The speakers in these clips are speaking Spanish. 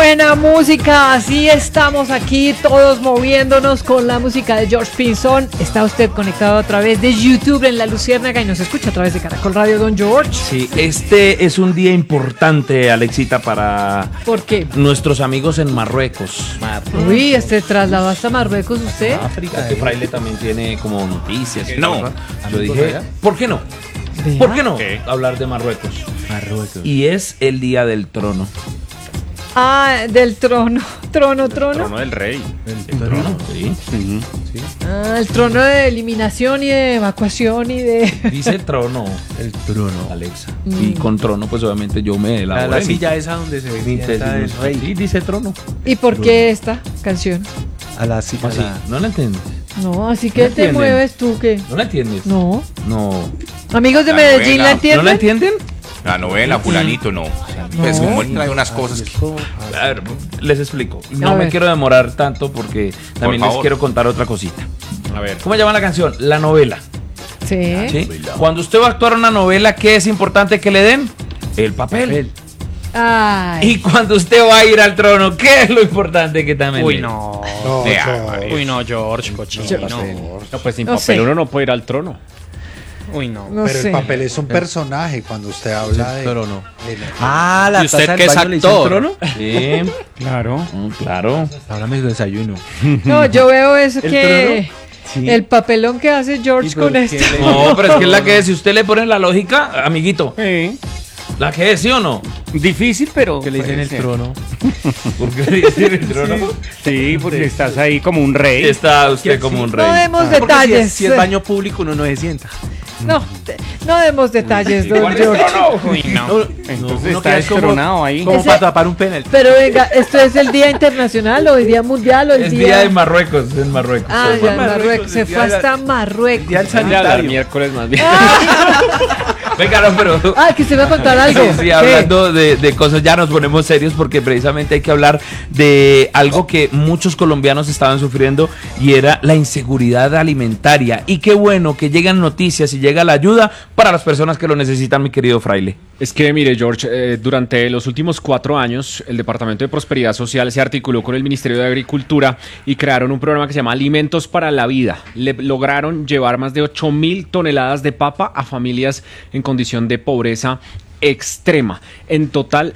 buena música, así estamos aquí todos moviéndonos con la música de George Pinzón. Está usted conectado a través de YouTube en La Luciérnaga y nos escucha a través de Caracol Radio, don George. Sí, este es un día importante, Alexita, para ¿Por qué? nuestros amigos en Marruecos. Uy, trasladó hasta Marruecos usted. África, que Fraile también tiene como noticias. No. Yo dije, ¿por qué no? Vea. ¿Por qué no ¿Qué? hablar de Marruecos? Y es el día del trono. Ah, del trono. Trono. Trono del rey. El trono, sí. Ah, el trono de eliminación y de evacuación y de... Dice trono, El trono. Alexa. Y con trono, pues obviamente yo me elaboro. La silla esa donde se sienta el rey. Sí, dice trono. ¿Y por qué esta canción? A la silla. Así, ¿no la entiendes? No, así que ¿No te entienden? mueves tú, ¿qué? ¿No la entiendes? No. No. Amigos de La Medellín, novela. ¿la entienden? ¿No la entienden? La novela, fulanito, no. Pues como él trae unas cosas que... A ver, les explico. A No me ver. quiero demorar tanto porque también les favor. quiero contar otra cosita. A ver. ¿Cómo llama la canción? La novela. Sí. ¿Sí? Cuando usted va a actuar una novela, ¿qué es importante que le den? El papel. Ay. Y cuando usted va a ir al trono, ¿qué es lo importante que también le den? No. María. Uy, no, George, cochino. No, pues sin No papel sé. uno no puede ir al trono. Uy, no. No Pero sé. el papel es un personaje cuando usted habla de... trono. de- Ah, la ¿Y usted taza qué del es baño le dicen actor? trono. Sí, Claro. claro. Háblame de desayuno. No, yo veo eso ¿El que... Sí. El papelón que hace George ¿Y por con esto. qué le- No, pero es que es la que es. Si usted le pone la lógica, amiguito, Sí. la que es, ¿sí o no? Difícil, pero... Que le dicen el Sí. trono. ¿Por qué le dicen el trono? Sí, porque estás ahí como un rey. Está usted como un rey. No demos Porque detalles. si es baño público uno no se sienta. No demos detalles, don ¿Cuál es el George. trono? Uy, no. Entonces uno está queda como- destronado ahí. Como Ese- para tapar un penalti. Pero venga, ¿esto es el Día Internacional o el Día Mundial o el Es día...? día de Marruecos, en Marruecos. Ah, Sí. ya, en Marruecos, Marruecos. Se el fue día de la- hasta Marruecos. Día del Voy a hablar sanitario. miércoles más bien. Venga, no, pero... Ah, que se va a contar algo. Sí, ¿Qué? hablando de cosas, ya nos ponemos serios porque precisamente hay que hablar de algo que muchos colombianos estaban sufriendo y era la inseguridad alimentaria. Y qué bueno que llegan noticias y llega la ayuda para las personas que lo necesitan, mi querido Fraile. Es que, mire, George, durante los últimos 4 años, el Departamento de Prosperidad Social se articuló con el Ministerio de Agricultura y crearon un programa que se llama Alimentos para la Vida. Lograron llevar más de 8.000 toneladas de papa a familias en condición de pobreza extrema. En total,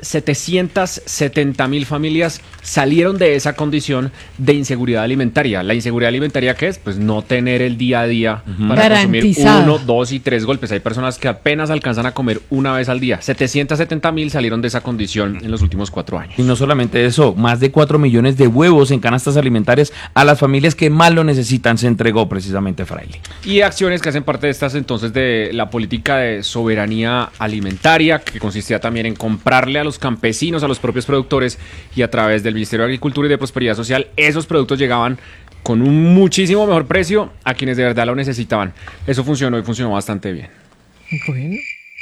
770.000 familias salieron de esa condición de inseguridad alimentaria. ¿La inseguridad alimentaria qué es? Pues no tener el día a día para consumir Garantizado. 1, 2 y 3 golpes. Hay personas que apenas alcanzan a comer una vez al día. 770.000 salieron de esa condición en los últimos 4 años. Y no solamente eso, más de 4 millones de huevos en canastas alimentarias a las familias que más lo necesitan se entregó precisamente Fraile. Y acciones que hacen parte de estas entonces de la política de soberanía alimentaria, que consistía también en comprarle a los campesinos, a los propios productores, y a través del Ministerio de Agricultura y de Prosperidad Social, esos productos llegaban con un muchísimo mejor precio a quienes de verdad lo necesitaban. Eso funcionó y funcionó bastante bien. Bueno.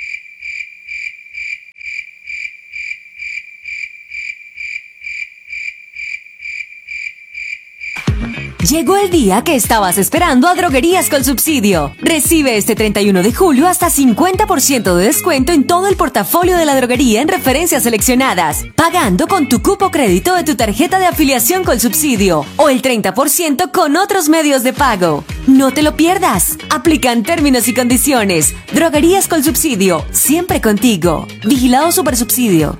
Llegó el día que estabas esperando a Droguerías con Subsidio. Recibe este 31 de julio hasta 50% de descuento en todo el portafolio de la droguería en referencias seleccionadas, pagando con tu cupo crédito de tu tarjeta de afiliación con Subsidio o el 30% con otros medios de pago. No te lo pierdas. Aplican términos y condiciones. Droguerías con Subsidio, siempre contigo. Vigilado Supersubsidio.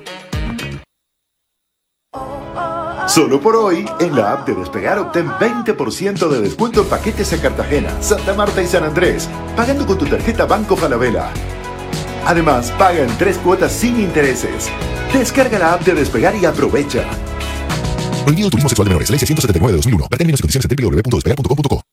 Solo por hoy, en la app de Despegar obtén 20% de descuento en paquetes a Cartagena, Santa Marta y San Andrés, pagando con tu tarjeta Banco Falabella. Además, paga en 3 cuotas sin intereses. Descarga la app de Despegar y aprovecha. Prohibido turismo sexual de menores. Ley 679 de 2001. Ver términos y condiciones en www.despegar.com.co.